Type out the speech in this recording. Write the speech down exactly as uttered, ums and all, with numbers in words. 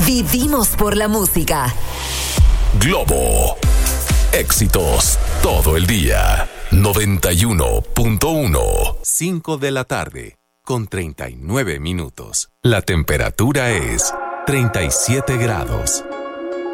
Vivimos por la música. Globo. Éxitos todo el día. noventa y uno punto uno. cinco de la tarde, con treinta y nueve minutos. La temperatura es treinta y siete grados.